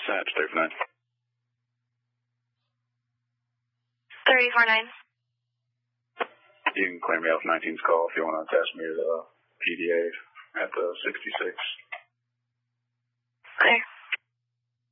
set, stay for 9. 3049. You can claim me off 19's call if you want to attach me to the PDA at the 66.